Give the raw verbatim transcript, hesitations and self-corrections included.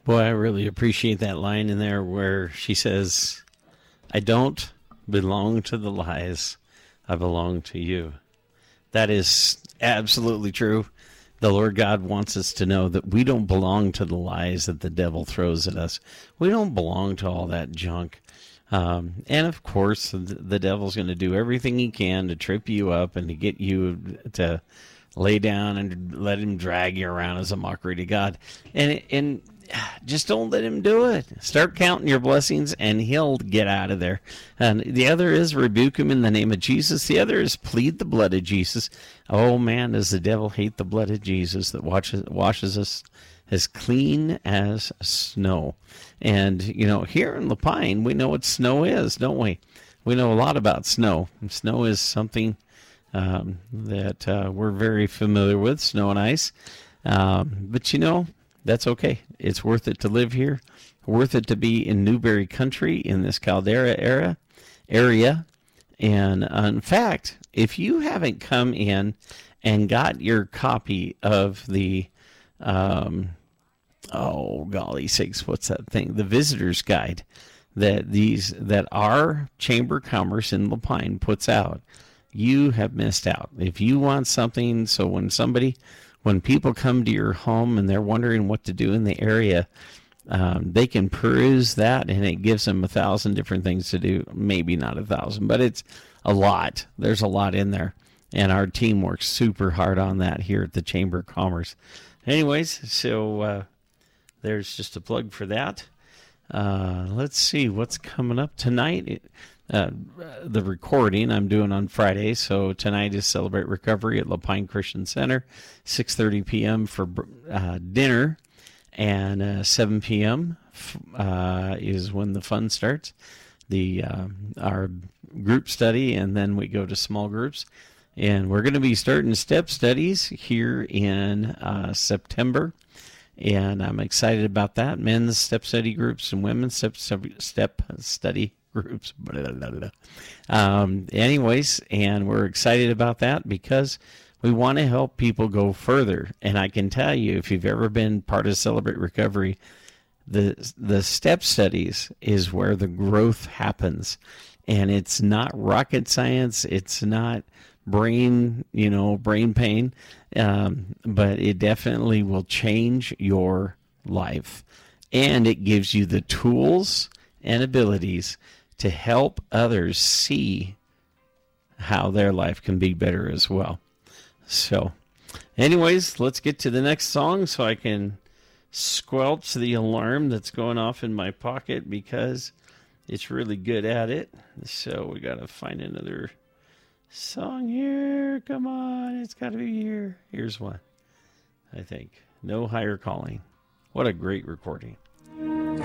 Boy, I really appreciate that line in there where she says, I don't belong to the lies. I belong to you. That is absolutely true. The Lord God wants us to know that we don't belong to the lies that the devil throws at us. We don't belong to all that junk. Um, and, of course, the, the devil's going to do everything he can to trip you up and to get you to lay down and let him drag you around as a mockery to God. And and just don't let him do it. Start counting your blessings, and he'll get out of there. And the other is rebuke him in the name of Jesus. The other is plead the blood of Jesus. Oh, man, does the devil hate the blood of Jesus that washes, washes us as clean as snow. And, you know, here in Lapine, we know what snow is, don't we? We know a lot about snow. Snow is something um, that uh, we're very familiar with, snow and ice. Um, but, you know, that's okay. It's worth it to live here, worth it to be in Newberry country in this Caldera era, area. And uh, in fact, if you haven't come in and got your copy of the, um, oh, golly sakes, what's that thing? The visitor's guide that these, that our Chamber of Commerce in Lapine puts out, you have missed out. If you want something, so when somebody... When people come to your home and they're wondering what to do in the area, um, they can peruse that, and it gives them a thousand different things to do. Maybe not a thousand, but it's a lot. There's a lot in there, and our team works super hard on that here at the Chamber of Commerce. Anyways, so uh, there's just a plug for that. Uh, let's see what's coming up tonight. It, Uh, the recording I'm doing on Friday, so tonight is Celebrate Recovery at Lapine Christian Center, six thirty p.m. for uh, dinner, and uh, seven p.m. Uh, is when the fun starts, the uh, our group study, and then we go to small groups, and we're going to be starting step studies here in uh, September, and I'm excited about that. Men's step study groups and women's step, step study groups. Blah, blah, blah. Um, anyways, and we're excited about that because we want to help people go further. And I can tell you, if you've ever been part of Celebrate Recovery, the the step studies is where the growth happens. And it's not rocket science. It's not brain, you know, brain pain. Um, but it definitely will change your life. And it gives you the tools and abilities to help others see how their life can be better as well. So, anyways, let's get to the next song so I can squelch the alarm that's going off in my pocket because it's really good at it. So we got to find another song here. Come on, it's got to be here. Here's one, I think. No Higher Calling. What a great recording.